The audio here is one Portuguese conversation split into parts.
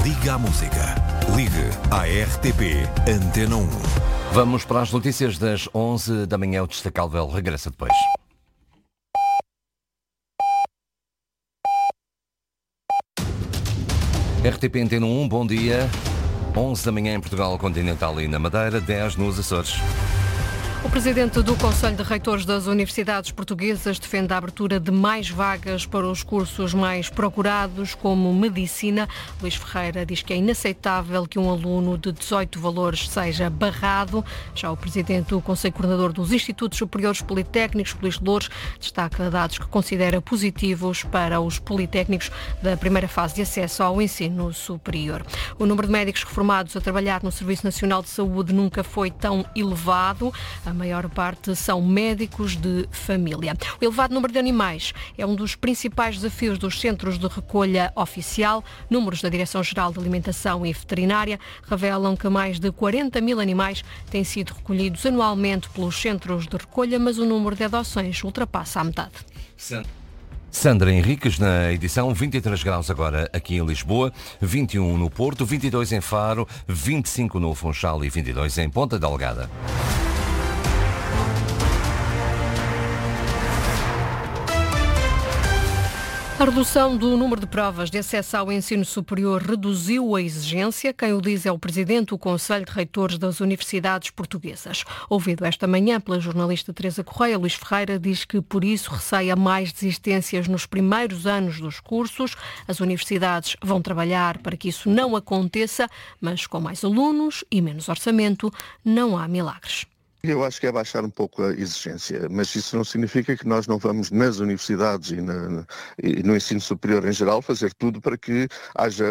Liga à música. Ligue à RTP Antena 1. Vamos para as notícias das 11 da manhã. O Destacável regressa depois. RTP Antena 1, bom dia. 11 da manhã em Portugal Continental e na Madeira, 10 nos Açores. O presidente do Conselho de Reitores das Universidades Portuguesas defende a abertura de mais vagas para os cursos mais procurados, como Medicina. Luís Ferreira diz que é inaceitável que um aluno de 18 valores seja barrado. Já o presidente do Conselho Coordenador dos Institutos Superiores Politécnicos, Luís Loures, destaca dados que considera positivos para os politécnicos da primeira fase de acesso ao ensino superior. O número de médicos reformados a trabalhar no Serviço Nacional de Saúde nunca foi tão elevado. A maior parte são médicos de família. O elevado número de animais é um dos principais desafios dos centros de recolha oficial. Números da Direção-Geral de Alimentação e Veterinária revelam que mais de 40 mil animais têm sido recolhidos anualmente pelos centros de recolha, mas o número de adoções ultrapassa a metade. Sandra Henriques na edição, 23 graus agora aqui em Lisboa, 21 no Porto, 22 em Faro, 25 no Funchal e 22 em Ponta Delgada. A redução do número de provas de acesso ao ensino superior reduziu a exigência. Quem o diz é o presidente do Conselho de Reitores das Universidades Portuguesas. Ouvido esta manhã pela jornalista Teresa Correia, Luís Ferreira diz que por isso receia mais desistências nos primeiros anos dos cursos. As universidades vão trabalhar para que isso não aconteça, mas com mais alunos e menos orçamento não há milagres. Eu acho que é baixar um pouco a exigência, mas isso não significa que nós não vamos nas universidades e no ensino superior em geral fazer tudo para que haja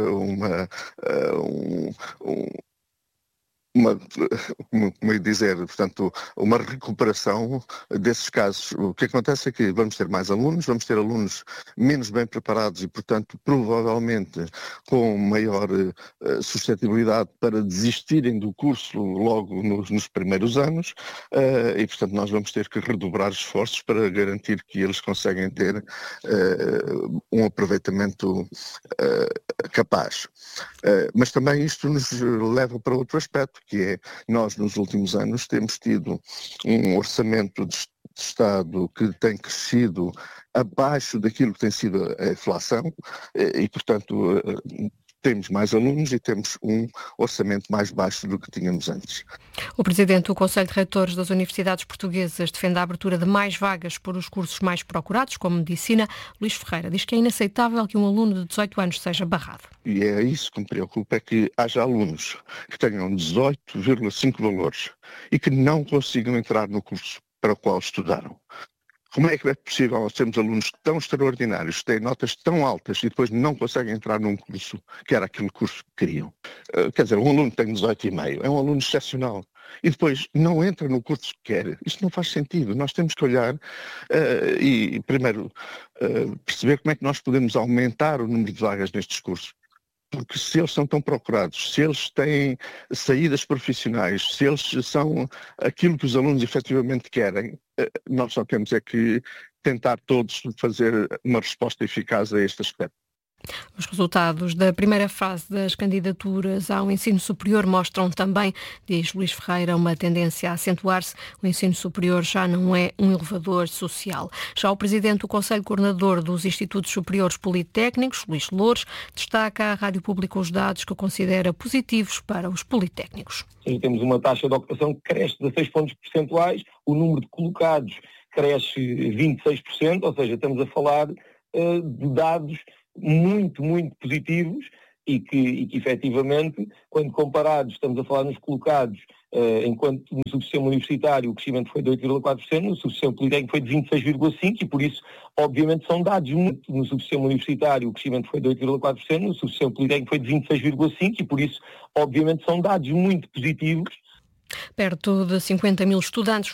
uma recuperação desses casos. O que acontece é que vamos ter mais alunos, vamos ter alunos menos bem preparados e, portanto, provavelmente com maior suscetibilidade para desistirem do curso logo nos primeiros anos e, portanto, nós vamos ter que redobrar esforços para garantir que eles conseguem ter um aproveitamento capaz. Mas também isto nos leva para outro aspecto, que é, nós nos últimos anos temos tido um orçamento de Estado que tem crescido abaixo daquilo que tem sido a inflação e, portanto, temos mais alunos e temos um orçamento mais baixo do que tínhamos antes. O presidente do Conselho de Reitores das Universidades Portuguesas defende a abertura de mais vagas para os cursos mais procurados, como Medicina. Luís Ferreira diz que é inaceitável que um aluno de 18 anos seja barrado. E é isso que me preocupa, é que haja alunos que tenham 18,5 valores e que não consigam entrar no curso para o qual estudaram. Como é que é possível nós termos alunos tão extraordinários, que têm notas tão altas e depois não conseguem entrar num curso que era aquele curso que queriam? Quer dizer, um aluno que tem 18,5 é um aluno excepcional e depois não entra no curso que quer. Isto não faz sentido. Nós temos que olhar e primeiro perceber como é que nós podemos aumentar o número de vagas nestes cursos. Porque se eles são tão procurados, se eles têm saídas profissionais, se eles são aquilo que os alunos efetivamente querem, nós só temos é que tentar todos fazer uma resposta eficaz a este aspecto. Os resultados da primeira fase das candidaturas ao ensino superior mostram também, diz Luís Ferreira, uma tendência a acentuar-se. O ensino superior já não é um elevador social. Já o presidente do Conselho Coordenador dos Institutos Superiores Politécnicos, Luís Loures, destaca à Rádio Pública os dados que considera positivos para os politécnicos. Temos uma taxa de ocupação que cresce 16 pontos percentuais, o número de colocados cresce 26%, ou seja, estamos a falar de dados muito, muito positivos e que efetivamente, quando comparados, estamos a falar nos colocados, enquanto no subsistema universitário o crescimento foi de 8,4%, no subsistema politécnico foi de 26,5% e por isso, obviamente, são dados muito. No subsistema universitário o crescimento foi de 8,4%, no subsistema politécnico foi de 26,5% e por isso, obviamente, são dados muito positivos. Perto de 50 mil estudantes